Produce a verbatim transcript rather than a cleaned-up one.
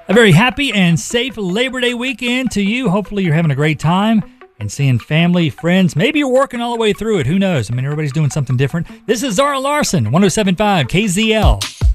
A very happy and safe Labor Day weekend to you. Hopefully you're having a great time and seeing family, friends. Maybe you're working all the way through it. Who knows? I mean, everybody's doing something different. This is Zara Larson, one oh seven point five K Z L.